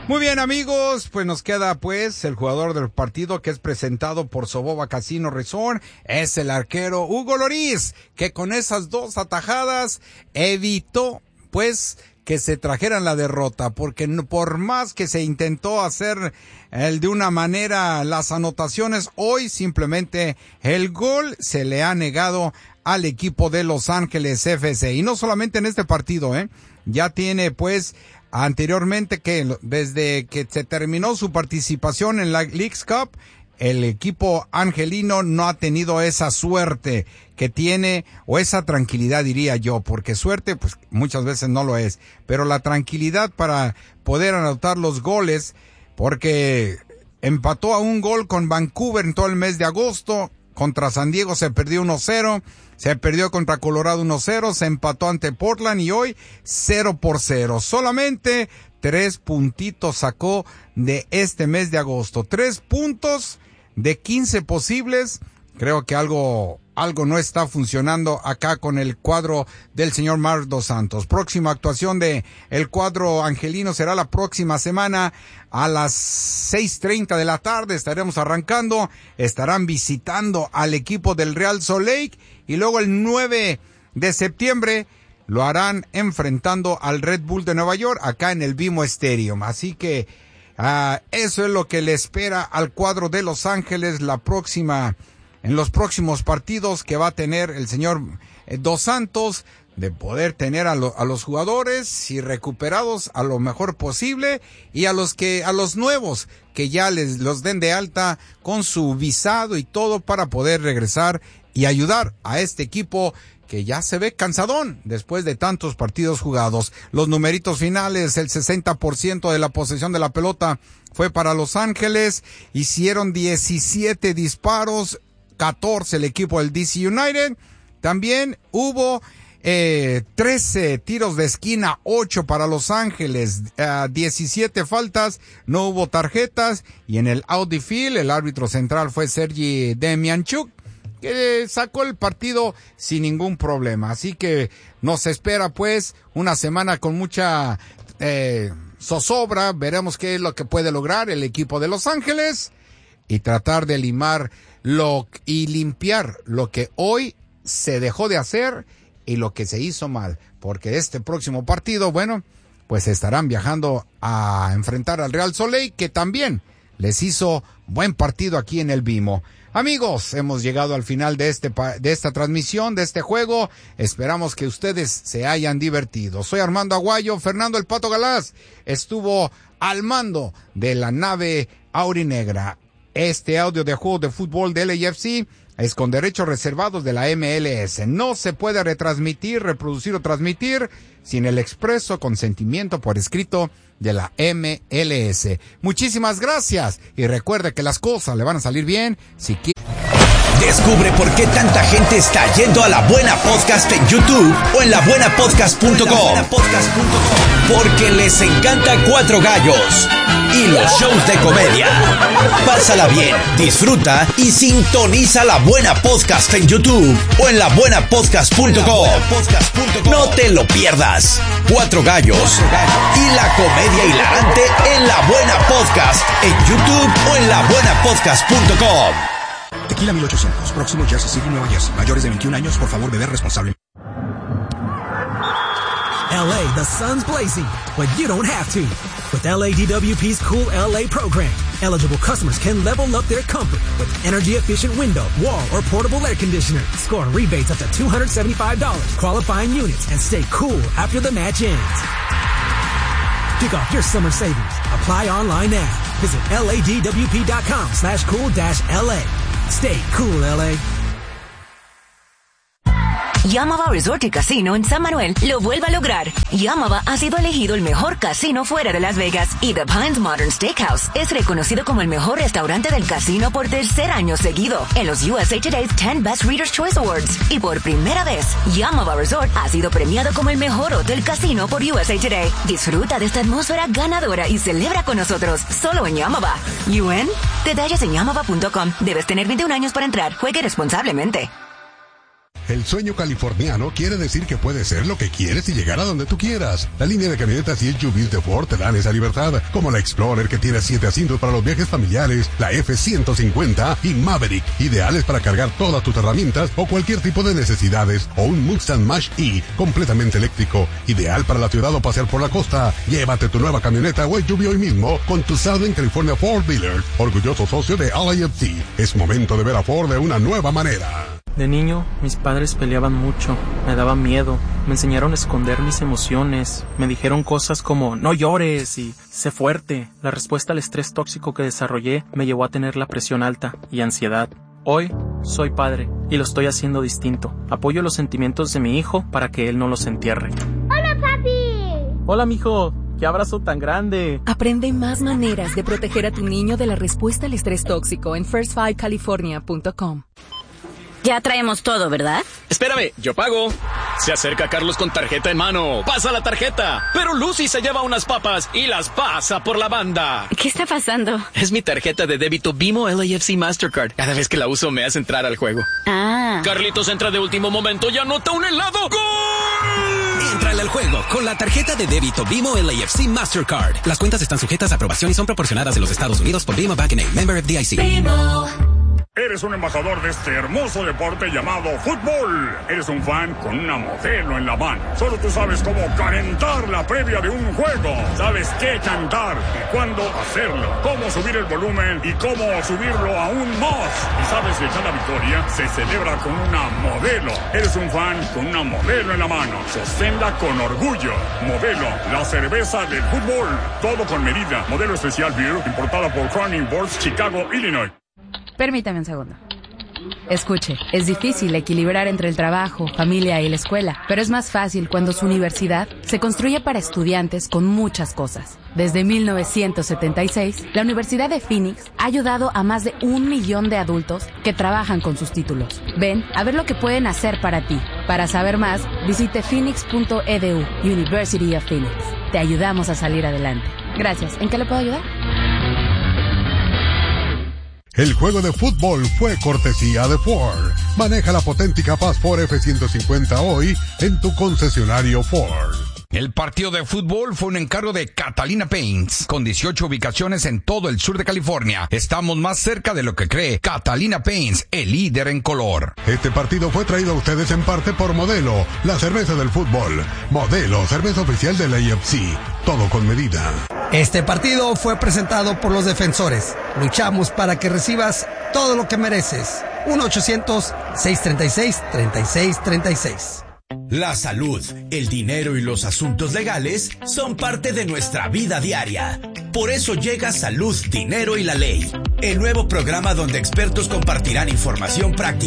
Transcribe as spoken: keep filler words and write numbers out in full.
Muy bien, amigos, pues nos queda pues el jugador del partido que es presentado por Soboba Casino Resort, es el arquero Hugo Lloris, que con esas dos atajadas evitó pues que se trajeran la derrota, porque no, por más que se intentó hacer el de una manera las anotaciones, hoy simplemente el gol se le ha negado al equipo de Los Ángeles F C. Y no solamente en este partido, eh, ya tiene pues anteriormente que desde que se terminó su participación en la Leagues Cup, el equipo angelino no ha tenido esa suerte que tiene, o esa tranquilidad diría yo, porque suerte pues muchas veces no lo es, pero la tranquilidad para poder anotar los goles, porque empató a un gol con Vancouver en todo el mes de agosto, contra San Diego se perdió uno cero, se perdió contra Colorado uno cero, se empató ante Portland y hoy cero por cero. Solamente tres puntitos sacó de este mes de agosto. Tres puntos de quince posibles. Creo que algo, algo no está funcionando acá con el cuadro del señor Marc Dos Santos. Próxima actuación de el cuadro angelino será la próxima semana a las seis treinta de la tarde. Estaremos arrancando. Estarán visitando al equipo del Real Salt Lake. Y luego el nueve de septiembre lo harán enfrentando al Red Bull de Nueva York acá en el BMO Stadium. Así que uh, eso es lo que le espera al cuadro de Los Ángeles la próxima, en los próximos partidos que va a tener el señor Dos Santos, de poder tener a, lo, a los jugadores y recuperados a lo mejor posible, y a los que, a los nuevos que ya les los den de alta con su visado y todo para poder regresar y ayudar a este equipo que ya se ve cansadón después de tantos partidos jugados. Los numeritos finales, el sesenta por ciento de la posesión de la pelota fue para Los Ángeles, hicieron diecisiete disparos, catorce el equipo del D C United, también hubo eh, trece tiros de esquina, ocho para Los Ángeles, uh, diecisiete faltas, no hubo tarjetas, y en el out the field el árbitro central fue Sergei Demianchuk, que sacó el partido sin ningún problema. Así que nos espera pues una semana con mucha eh, zozobra. Veremos qué es lo que puede lograr el equipo de Los Ángeles y tratar de limar lo y limpiar lo que hoy se dejó de hacer y lo que se hizo mal, porque este próximo partido, bueno, pues estarán viajando a enfrentar al Real Salt Lake, que también les hizo buen partido aquí en el BMO. Amigos, hemos llegado al final de este de esta transmisión, de este juego. Esperamos que ustedes se hayan divertido. Soy Armando Aguayo. Fernando El Pato Galaz estuvo al mando de la nave aurinegra. Este audio de juego de fútbol de L A F C es con derechos reservados de la M L S. No se puede retransmitir, reproducir o transmitir sin el expreso consentimiento por escrito de la M L S. Muchísimas gracias y recuerde que las cosas le van a salir bien si quiere. Descubre por qué tanta gente está yendo a La Buena Podcast en YouTube o en la buena podcast punto com. Porque les encanta Cuatro Gallos y los shows de comedia. Pásala bien, disfruta y sintoniza La Buena Podcast en YouTube o en la buena podcast punto com. No te lo pierdas. Cuatro Gallos y la comedia hilarante en La Buena Podcast en YouTube o en la buena podcast punto com. Tequila mil ochocientos, próximo Jersey City, Nueva Jersey. Mayores de veintiún años, por favor, beber responsable. L A, the sun's blazing, but you don't have to. With L A D W P's Cool L A program, eligible customers can level up their comfort with energy-efficient window, wall, or portable air conditioner. Score rebates up to two hundred seventy-five dollars, qualifying units, and stay cool after the match ends. Kick off your summer savings. Apply online now. Visit ladwp.com slash cool dash LA. Stay cool, L A. Yamava Resort y Casino en San Manuel lo vuelve a lograr. Yamava ha sido elegido el mejor casino fuera de Las Vegas y The Pines Modern Steakhouse es reconocido como el mejor restaurante del casino por tercer año seguido en los U S A Today's ten Best Readers' Choice Awards. Y por primera vez, Yamava Resort ha sido premiado como el mejor hotel casino por U S A Today. Disfruta de esta atmósfera ganadora y celebra con nosotros solo en Yamava. ¿U N? Detalles en yamava punto com. Debes tener veintiún años para entrar. Juegue responsablemente. El sueño californiano quiere decir que puedes ser lo que quieres y llegar a donde tú quieras. La línea de camionetas y S U Vs de Ford te dan esa libertad, como la Explorer que tiene siete asientos para los viajes familiares, la F ciento cincuenta y Maverick, ideales para cargar todas tus herramientas o cualquier tipo de necesidades, o un Mustang Mach-E completamente eléctrico, ideal para la ciudad o pasear por la costa. Llévate tu nueva camioneta o S U V hoy mismo con tu Southern California Ford Dealer, orgulloso socio de L A F C. Es momento de ver a Ford de una nueva manera. De niño, mis padres peleaban mucho, me daban miedo, me enseñaron a esconder mis emociones, me dijeron cosas como no llores y sé fuerte. La respuesta al estrés tóxico que desarrollé me llevó a tener la presión alta y ansiedad. Hoy soy padre y lo estoy haciendo distinto. Apoyo los sentimientos de mi hijo para que él no los entierre. ¡Hola, papi! Hola, mijo. ¡Qué abrazo tan grande! Aprende más maneras de proteger a tu niño de la respuesta al estrés tóxico en first five california punto com. Ya traemos todo, ¿verdad? Espérame, yo pago. Se acerca Carlos con tarjeta en mano. Pasa la tarjeta. Pero Lucy se lleva unas papas y las pasa por la banda. ¿Qué está pasando? Es mi tarjeta de débito Bimo L A F C Mastercard. Cada vez que la uso me hace entrar al juego. Ah. Carlitos entra de último momento y anota un helado. ¡Gol! Entrale al juego con la tarjeta de débito Bimo L A F C Mastercard. Las cuentas están sujetas a aprobación y son proporcionadas en los Estados Unidos por Bimo Bank N A, member F D I C. Bimo. Eres un embajador de este hermoso deporte llamado fútbol. Eres un fan con una modelo en la mano. Solo tú sabes cómo calentar la previa de un juego. Sabes qué cantar y cuándo hacerlo. Cómo subir el volumen y cómo subirlo aún más. Y sabes que cada victoria se celebra con una modelo. Eres un fan con una modelo en la mano. Sosténla con orgullo. Modelo, la cerveza del fútbol. Todo con medida. Modelo especial beer importada por Corning Boards, Chicago, Illinois. Permítame un segundo. Escuche, es difícil equilibrar entre el trabajo, familia y la escuela, pero es más fácil cuando su universidad se construye para estudiantes con muchas cosas. Desde mil novecientos setenta y seis, la Universidad de Phoenix ha ayudado a más de un millón de adultos que trabajan con sus títulos. Ven a ver lo que pueden hacer para ti. Para saber más, visite phoenix punto e d u, University of Phoenix. Te ayudamos a salir adelante. Gracias. ¿En qué le puedo ayudar? El juego de fútbol fue cortesía de Ford. Maneja la potente y capaz Ford F ciento cincuenta hoy en tu concesionario Ford. El partido de fútbol fue un encargo de Catalina Paints, con dieciocho ubicaciones en todo el sur de California. Estamos más cerca de lo que cree. Catalina Paints, el líder en color. Este partido fue traído a ustedes en parte por Modelo, la cerveza del fútbol. Modelo, cerveza oficial de la A F C. Todo con medida. Este partido fue presentado por los defensores. Luchamos para que recibas todo lo que mereces. uno ochocientos, seiscientos treinta y seis, treinta y seis treinta y seis. La salud, el dinero y los asuntos legales son parte de nuestra vida diaria. Por eso llega Salud, Dinero y la Ley, el nuevo programa donde expertos compartirán información práctica